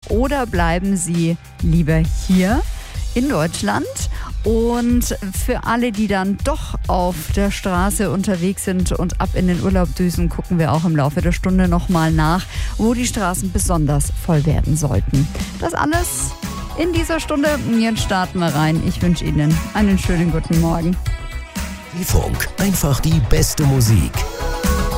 oder bleiben Sie lieber hier in Deutschland? Und für alle, die dann doch auf der Straße unterwegs sind und ab in den Urlaub düsen, gucken wir auch im Laufe der Stunde nochmal nach, wo die Straßen besonders voll werden sollten. Das alles in dieser Stunde. Jetzt starten wir rein. Ich wünsche Ihnen einen schönen guten Morgen. Funk, einfach die beste Musik.